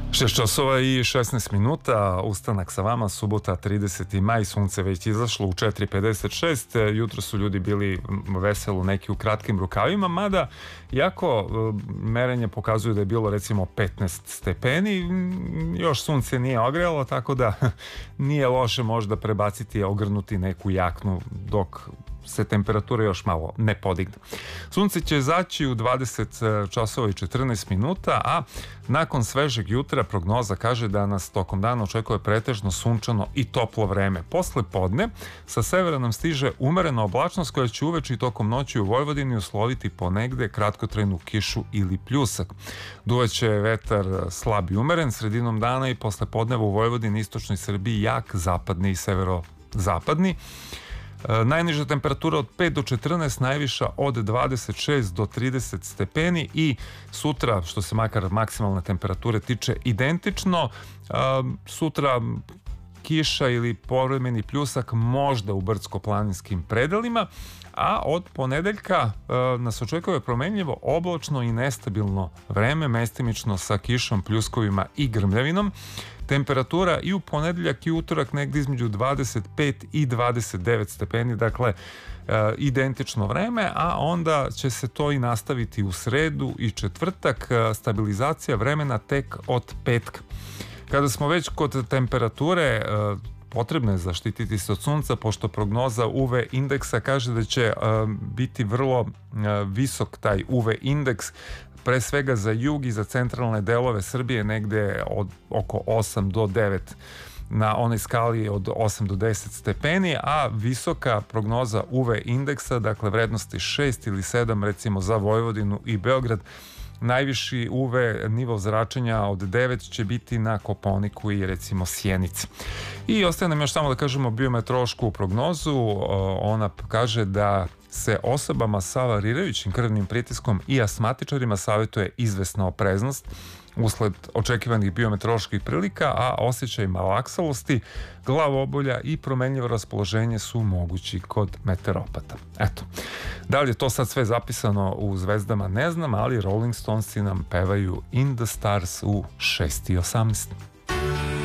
6 časova i 16 minuta, ustanak sa vama, subota 30. maj, sunce već izašlo u 4:56, jutro su ljudi bili veselo, neki u kratkim rukavima, mada jako merenje pokazuju da je bilo recimo 15 stepeni, još sunce nije ogrelo, tako da nije loše možda prebaciti, ogrnuti neku jaknu dok se temperatura još malo ne podigne. Sunce će zaći u 20 časova i 14 minuta, a nakon svežeg jutra prognoza kaže da nas tokom dana očekuje pretežno sunčano i toplo vreme. Posle podne sa severa nam stiže umerena oblačnost koja će uveče i tokom noći u Vojvodini usloviti ponegde kratkotrajnu kišu ili pljusak. Duvaće vetar slab i umeren, sredinom dana i posle podneva u Vojvodini, istočnoj Srbiji jak zapadni i severozapadni. Najniža temperatura od 5 do 14, najviša od 26 do 30 stepeni i sutra, što se makar maksimalne temperature tiče, identično. Sutra kiša ili povremeni pljusak možda u brdsko-planinskim predelima, a od ponedeljka nas očekuje promenljivo, oblačno i nestabilno vreme, mestimično sa kišom, pljuskovima i grmljavinom. Temperatura i u ponedeljak i utorak negdje između 25 i 29 stepeni, dakle identično vreme, a onda će se to i nastaviti u sredu i četvrtak, stabilizacija vremena tek od petka. Kada smo već kod temperature, potrebno je zaštititi se od sunca, pošto prognoza UV indeksa kaže da će biti vrlo visok taj UV indeks, pre svega za jug i za centralne delove Srbije, negde od oko 8 do 9 na onoj skali od 8 do 10 stepeni, a visoka prognoza UV indeksa, dakle vrednosti 6 ili 7 recimo za Vojvodinu i Beograd. Najviši UV nivo zračenja od 9 će biti na Kopaoniku i recimo Sjenici. I ostaje nam još samo da kažemo biometeorološku prognozu. Ona kaže da se osobama sa varirajućim krvnim pritiskom i astmatičarima savjetuje izvesna opreznost usled očekivanih biometeoroloških prilika, a osjećaj malaksalosti, glavobolja i promenljivo raspoloženje su mogući kod meteoropata. Eto, da li je to sad sve zapisano u zvezdama ne znam, ali Rolling Stonesi nam pevaju In the Stars u 6:18.